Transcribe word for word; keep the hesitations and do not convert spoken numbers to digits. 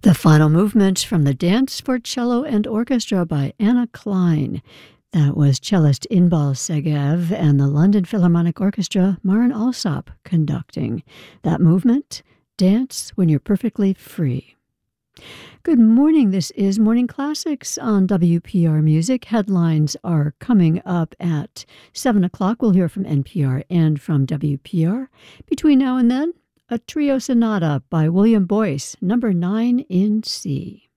The final movement from the Dance for Cello and Orchestra by Anna Klein. That was cellist Inbal Segev and the London Philharmonic Orchestra, Maren Alsop, conducting. That movement, Dance When You're Perfectly Free. Good morning. This is Morning Classics on W P R Music. Headlines are coming up at seven o'clock. We'll hear from N P R and from W P R. Between now and then, a trio sonata by William Boyce, number nine in C.